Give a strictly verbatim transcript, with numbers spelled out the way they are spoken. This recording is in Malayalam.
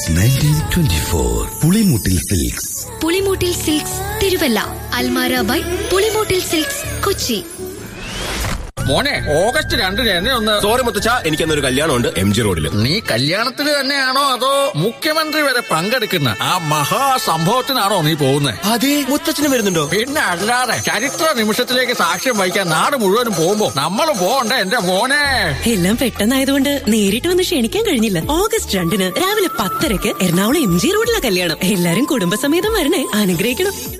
Since nineteen twenty four. Pulimoottil silks. Pulimoottil silks Thiruvalla. Almara by Pulimoottil silks Kochi. മോനെ, ഓഗസ്റ്റ് രണ്ടിന് എന്നെ ഒന്ന്. സോറി മുത്തച്ഛ, എനിക്കെന്നൊരു കല്യാണമുണ്ട് എം ജി റോഡിൽ. നീ കല്യാണത്തിന് തന്നെയാണോ അതോ മുഖ്യമന്ത്രി വരെ പങ്കെടുക്കുന്ന ആ മഹാസംഭവത്തിനാണോ നീ പോകുന്നത്? അതെ, മുത്തച്ഛനും വരുന്നുണ്ടോ? പിന്നെ അല്ലാതെ ചരിത്ര നിമിഷത്തിലേക്ക് സാക്ഷ്യം വഹിക്കാൻ നാട് മുഴുവനും പോകുമ്പോ നമ്മൾ പോകണ്ടേ എന്റെ മോനെ? എല്ലാം പെട്ടെന്നായതുകൊണ്ട് നേരിട്ട് വന്ന് ക്ഷണിക്കാൻ കഴിഞ്ഞില്ല. ഓഗസ്റ്റ് രണ്ടിന് രാവിലെ പത്തരക്ക് എറണാകുളം എം ജി റോഡിലെ കല്യാണം. എല്ലാരും കുടുംബസമേതം വരണേ, അനുഗ്രഹിക്കണം.